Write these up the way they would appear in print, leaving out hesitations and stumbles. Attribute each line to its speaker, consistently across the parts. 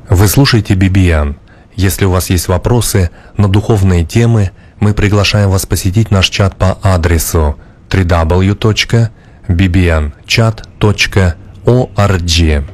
Speaker 1: Вы слушаете BBN. Если у вас есть вопросы на духовные темы, мы приглашаем вас посетить наш чат по адресу www.bbnchat.org.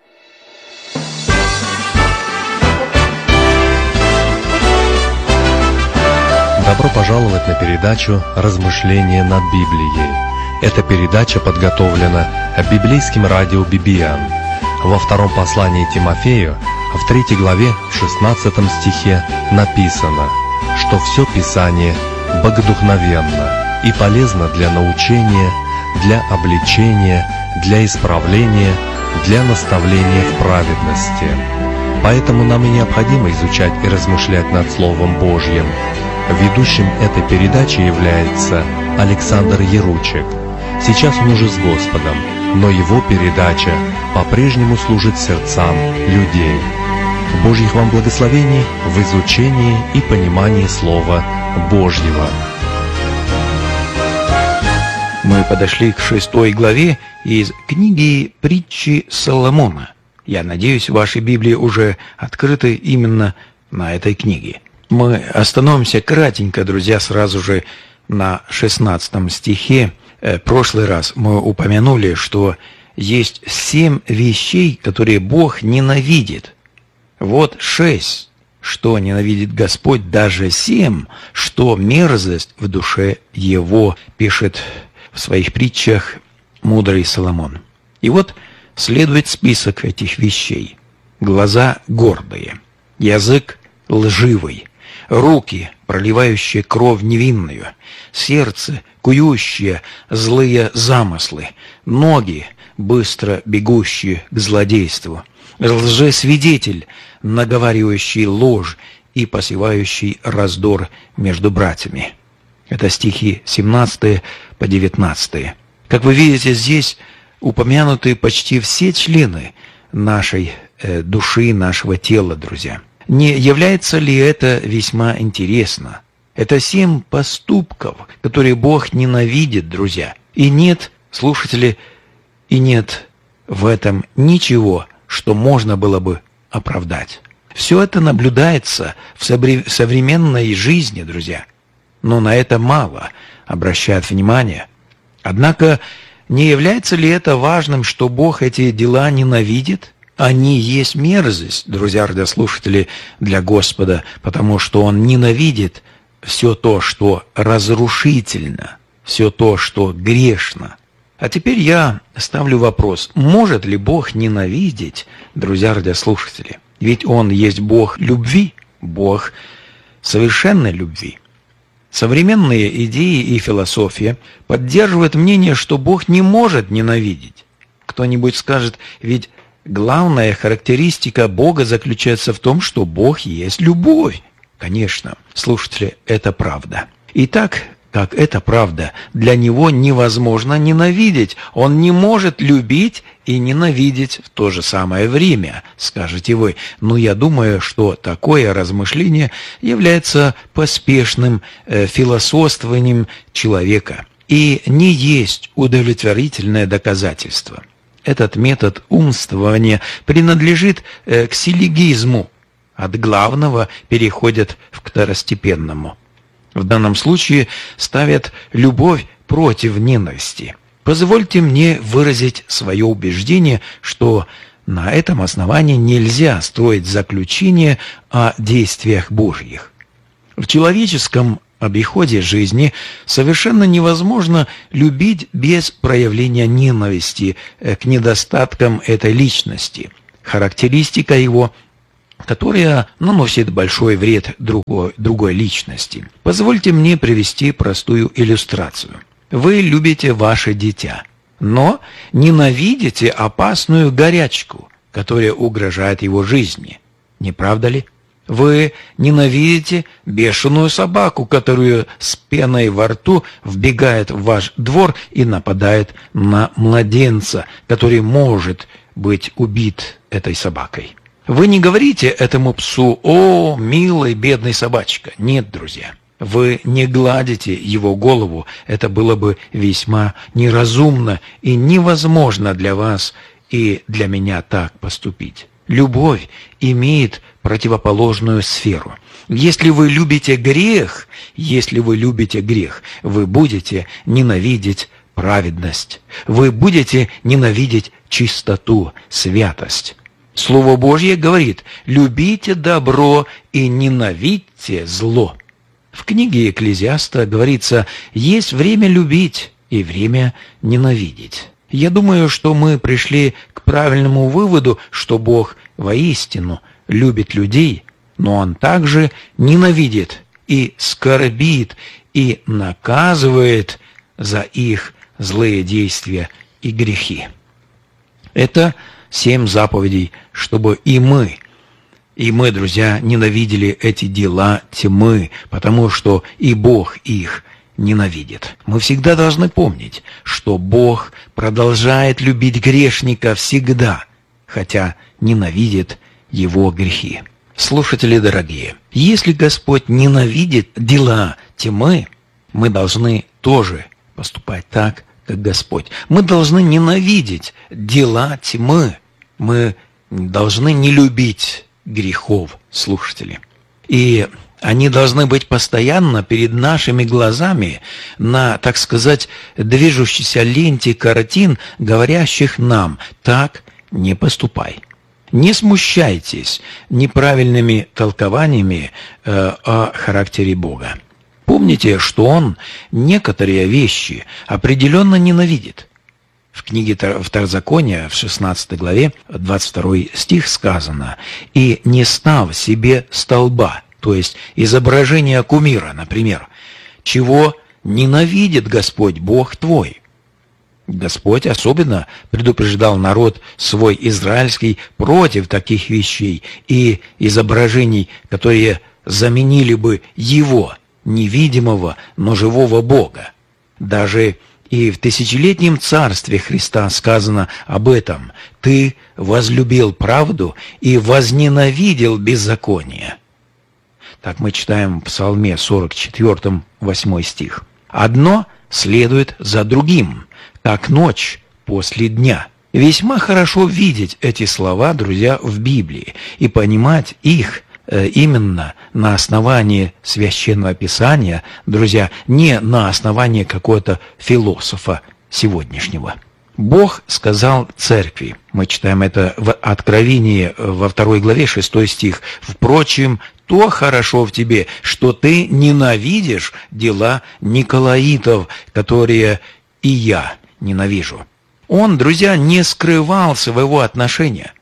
Speaker 1: Добро пожаловать на передачу «Размышления над Библией». Эта передача подготовлена библейским радио BBN. Во втором послании Тимофею, в 3 главе, в 16 стихе написано, что все Писание богодухновенно и полезно для научения, для обличения, для исправления, для наставления в праведности. Поэтому нам и необходимо изучать и размышлять над Словом Божьим. Ведущим этой передачи является Александр Яручек. Сейчас он уже с Господом, но его передача по-прежнему служит сердцам людей. Божьих вам благословений в изучении и понимании Слова Божьего.
Speaker 2: Мы подошли к 6 главе из книги «Притчи Соломона». Я надеюсь, ваши Библии уже открыты именно на этой книге. Мы остановимся кратенько, друзья, сразу же на 16 стихе. В прошлый раз мы упомянули, что есть 7 вещей, которые Бог ненавидит. Вот 6, что ненавидит Господь, даже 7, что мерзость в душе Его, пишет в своих притчах мудрый Соломон. И вот следует список этих вещей. Глаза гордые, язык лживый, руки, проливающие кровь невинную, сердце, кующее злые замыслы, ноги, быстро бегущие к злодейству, лжесвидетель, наговаривающий ложь и посевающий раздор между братьями. Это стихи 17 по 19. Как вы видите, здесь упомянуты почти все члены нашей души, нашего тела, друзья. Не является ли это весьма интересно? Это 7 поступков, которые Бог ненавидит, друзья. И нет, слушатели, и нет в этом ничего, что можно было бы оправдать. Все это наблюдается в современной жизни, друзья. Но на это мало обращают внимание. Однако, не является ли это важным, что Бог эти дела ненавидит? Они есть мерзость, друзья, радиослушатели, для Господа, потому что Он ненавидит все то, что разрушительно, все то, что грешно. А теперь я ставлю вопрос, может ли Бог ненавидеть, друзья, радиослушатели? Ведь Он есть Бог любви, Бог совершенной любви. Современные идеи и философия поддерживают мнение, что Бог не может ненавидеть. Кто-нибудь скажет, ведь главная характеристика Бога заключается в том, что Бог есть любовь. Конечно, слушатели, это правда. И так, как это правда, для Него невозможно ненавидеть. Он не может любить и ненавидеть в то же самое время, скажете вы. Но я думаю, что такое размышление является поспешным философствованием человека и не есть удовлетворительное доказательство. Этот метод умствования принадлежит к силлогизму. От главного переходят к второстепенному. В данном случае ставят любовь против ненависти. Позвольте мне выразить свое убеждение, что на этом основании нельзя строить заключение о действиях Божьих. В человеческом обиходе жизни совершенно невозможно любить без проявления ненависти к недостаткам этой личности. Характеристика его, которая наносит большой вред другой личности. Позвольте мне привести простую иллюстрацию. Вы любите ваше дитя, но ненавидите опасную горячку, которая угрожает его жизни. Не правда ли? Вы ненавидите бешеную собаку, которая с пеной во рту вбегает в ваш двор и нападает на младенца, который может быть убит этой собакой. Вы не говорите этому псу: «О, милая бедная собачка». Нет, друзья. Вы не гладите его голову. Это было бы весьма неразумно и невозможно для вас и для меня так поступить. Любовь имеет противоположную сферу. Если вы любите грех, вы будете ненавидеть праведность. Вы будете ненавидеть чистоту, святость. Слово Божье говорит: любите добро и ненавидьте зло. В книге Экклезиаста говорится: есть время любить и время ненавидеть. Я думаю, что мы пришли к правильному выводу, что Бог воистину любит людей, но Он также ненавидит и скорбит и наказывает за их злые действия и грехи. Это 7 заповедей, чтобы и мы, друзья, ненавидели эти дела тьмы, потому что и Бог их ненавидит. Мы всегда должны помнить, что Бог продолжает любить грешника всегда, хотя ненавидит его грехи. Слушатели дорогие, если Господь ненавидит дела тьмы, мы должны тоже поступать так, как Господь. Мы должны ненавидеть дела тьмы. Мы должны не любить грехов, слушатели. И они должны быть постоянно перед нашими глазами на, так сказать, движущейся ленте картин, говорящих нам: так не поступай. Не смущайтесь неправильными толкованиями о характере Бога. Помните, что Он некоторые вещи определенно ненавидит. В книге Второзакония, в 16 главе, 22 стих сказано: «И не став себе столба», то есть изображение кумира, например, чего ненавидит Господь Бог твой. Господь особенно предупреждал народ свой израильский против таких вещей и изображений, которые заменили бы Его, невидимого, но живого Бога. Даже и в тысячелетнем царстве Христа сказано об этом: «Ты возлюбил правду и возненавидел беззаконие». Так мы читаем в Псалме 44, 8 стих. «Одно следует за другим, как ночь после дня». Весьма хорошо видеть эти слова, друзья, в Библии и понимать их именно на основании Священного Писания, друзья, не на основании какого-то философа сегодняшнего. Бог сказал церкви, мы читаем это в Откровении во 2 главе 6 стих: «Впрочем, то хорошо в тебе, что ты ненавидишь дела николаитов, которые и я ненавижу». Он, друзья, не скрывал своего отношения.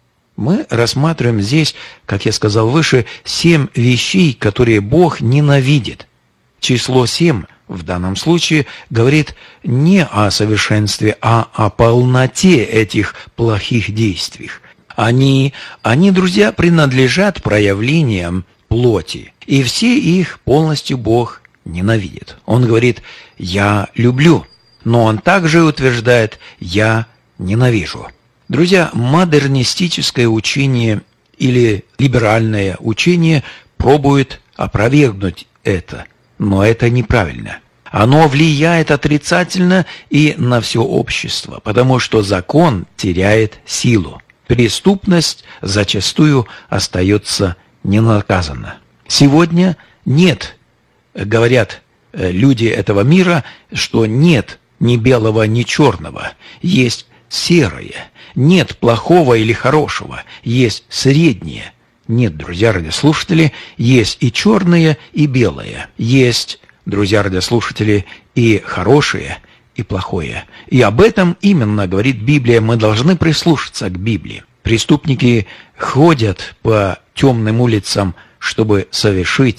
Speaker 2: Мы рассматриваем здесь, как я сказал выше, 7 вещей, которые Бог ненавидит. Число 7 в данном случае говорит не о совершенстве, а о полноте этих плохих действий. Они, друзья, принадлежат проявлениям плоти, и все их полностью Бог ненавидит. Он говорит: «Я люблю», но Он также утверждает: «Я ненавижу». Друзья, модернистическое учение или либеральное учение пробует опровергнуть это, но это неправильно. Оно влияет отрицательно и на все общество, потому что закон теряет силу. Преступность зачастую остается ненаказанна. Сегодня нет, говорят люди этого мира, что нет ни белого, ни черного, есть серое. Нет плохого или хорошего, есть среднее. Нет, друзья радиослушатели, есть и черное, и белое. Есть, друзья радиослушатели, и хорошее, и плохое. И об этом именно говорит Библия. Мы должны прислушаться к Библии. Преступники ходят по темным улицам, чтобы совершить